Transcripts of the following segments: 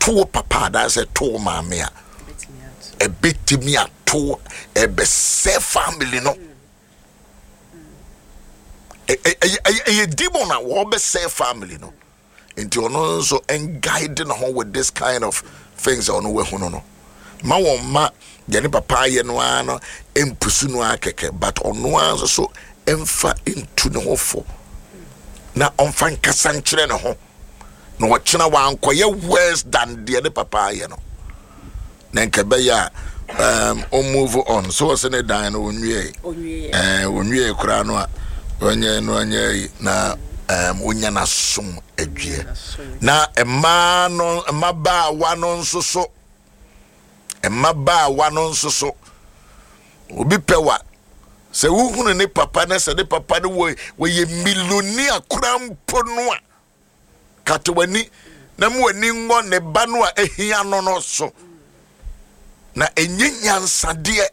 to papa that's a to mama a bit to me a to a best family no a demon a wobe say family no into no so and guiding home with this kind of things on we no ma yene papa ye no ano empusu no akeke but ono so emfa into no hofo na onfa nkasa nkyere ne ho no wokyena wankoye worse than the papa ye no na nkebe ya move on so was ne dan no onwie kura no a onye na onya na som adwie na emma no maba wano nso so obi pewa se wuhunu ne papa na se ne papa no wo ye millionaire krampo no a katwani na mu ani ngo ne ba no a ehia no so na enyenyansade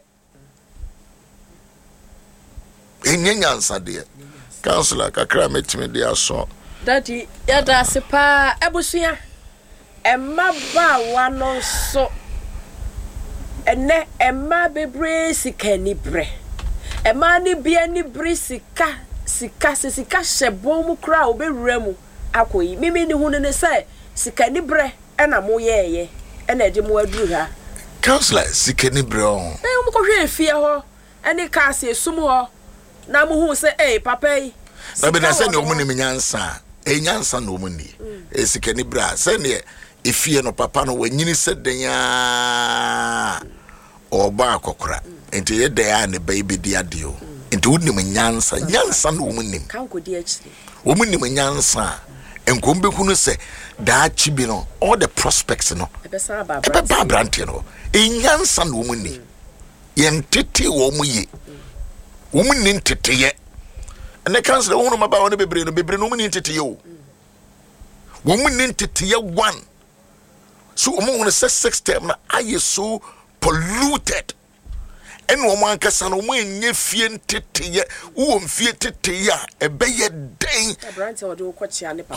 counselor kakra metime dia so daddy yada sepa ebusua emma ba wano so ene emma bebre sika ni bre emma ni bia ni bre sika shebo mu kra obewura mu akoyi mimi ni hunu ne say sika ni bre ena mo yeye ena ede mo aduru ha counselor sika ni bre on mo ko hwe efie ho ene ka se esum ho na mo hu say papa yi na be na say ne omuni menyansa enyansa no omuni sika ni bre say ne efie no papa no wanyini sedenya oba akokora enti ye dey an baby dia dio enti woni menyansa nyansa no omunim kan ko di akiri omunim nyansa enkombe hunu se da chibi no all the prospects no ebesa ba brante no enyansa no omuni yentete wo mu ye omuni ntete ye ene kansel hunu maba wona bebre no omuni ntete ye o wo omuni ntete ye one so omo say system na aye so polluted and woman kasa no mo enye fie ntete wo mfie tete ya ebeye den abrante ode wo kwachia ne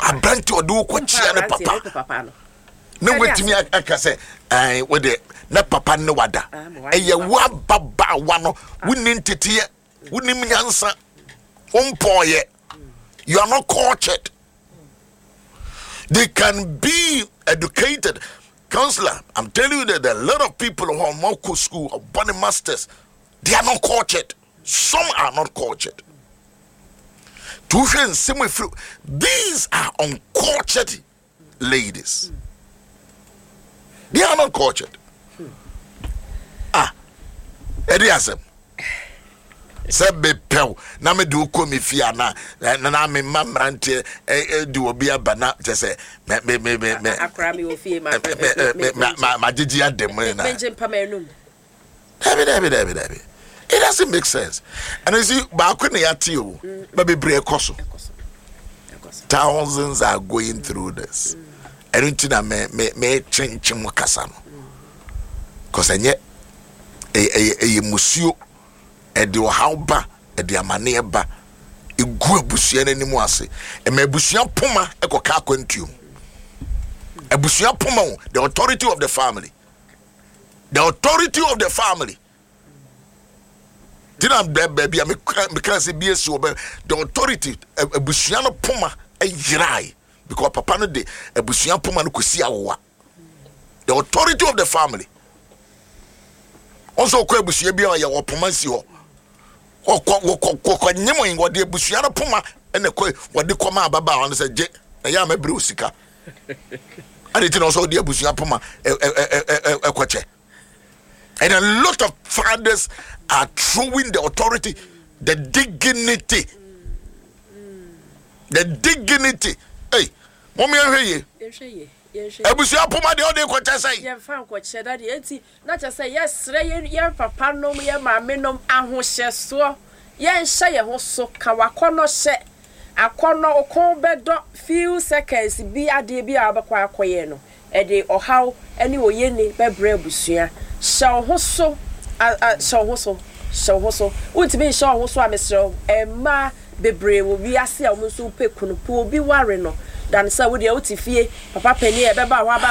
papa no na wetimi aka say ai we de na papa ne wada eye wa baba wa no woni ntete woni mnyansa ompoye you are not cultured. They can be educated. Counselor, I'm telling you that there are a lot of people who are Moko school or body masters. They are not cultured. Some are not cultured. These are uncultured ladies. They are not cultured. Ediasem. Sebe pew na me do ko me fia na me mamrante do obi abana je say me akra me ofie ma jiji adem na benjin pamenum David. It doesn't make sense. And you see ba ko na yate o ba bebre ekoso thousands are going through this. I don't na me chinchin kasa no cause enye musuo edi how ba edi amane ba egu abusua nanimu ase e ma abusua poma ekoka akwantuo abusua poma the authority of the family dina baby me can say BS obe the authority abusua no poma yirai because papa no de abusua poma no kosi awowa the authority of the family also ko abusua bia ya wopoma si ho ko nyemo yin wode abusua no poma ene ko wode koma baba on say je ya mabre osika and it also the abusua poma ekoche. And a lot of fathers are throwing the authority, the dignity. Hey, mommy, I hear you. Abusua poma de ode kwacha sai ye fa kwacha da de enti na cha say yes ye papa nom ye maame nom ahohyeso ye nhye ye ho so ka wakono hye akono okon bedo few seconds bi ade bi abakwa akoye no e de ohaw ene oyene bebre abusua hye ho so hye ho so untimi hye ho so amesro emma bebre wo bi ase a wo so pekunu po bi ware no dan sa wo de utifie papa pani e beba ho